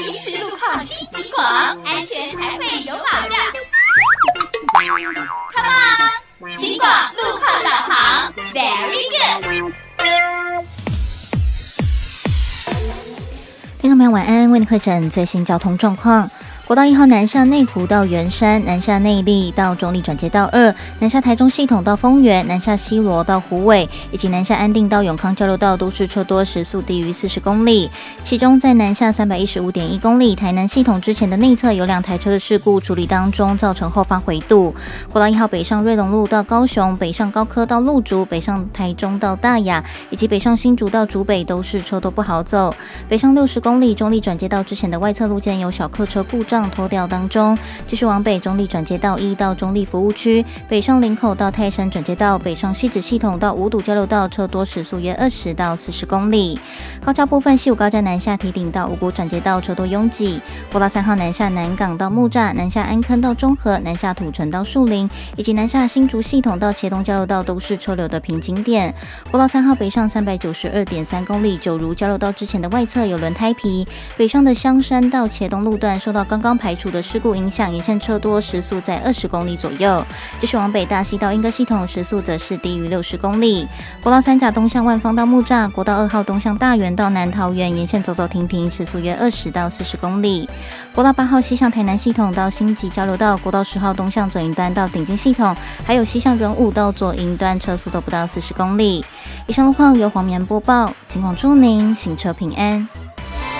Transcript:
行驶路况听警广，安全才会有保障。Come on， 警广路况导航 ，Very good。 听众朋友晚安，为您会诊最新交通状况。国道1号南下内湖到圆山，南下内壢到中壢转接道2，南下台中系统到丰原，南下西螺到虎尾，以及南下安定到永康交流道都是车多，时速低于40公里。其中在南下315.1公里台南系统之前的内侧有2台车的事故处理当中，造成后方回堵。国道1号北上瑞隆路到高雄，北上高科到鹿竹，北上台中到大雅，以及北上新竹到竹北都是车多不好走。北上60公里中壢转接道之前的外侧路肩有小客车故障拖吊当中，继续往北中壢转接道1到中壢服务区，北上林口到泰山转接道，北上汐止系统到五堵交流道车多，时速约20到40公里。高架部分，西武高架南下堤顶到五股转接道车多拥挤。国道3号南下南港到木栅，南下安坑到中和，南下土城到树林，以及南下新竹系统到茄东交流道都是车流的瓶颈点。国道3号北上392.3公里，九如交流道之前的外侧有轮胎皮，北上的香山到茄东路段受到刚刚排除的事故影响，沿线车多，时速在20公里左右。继续往北大溪到莺歌系统，时速则是低于60公里。国道3甲东向万芳到木栅，国道2号东向大园到南桃园，沿线走走停停，时速约20到40公里。国道8号西向台南系统到新集交流道，国道10号东向左营端到顶金系统，还有西向仁武到左营端，车速都不到40公里。以上路况由黄绵播报，警广祝您行车平安。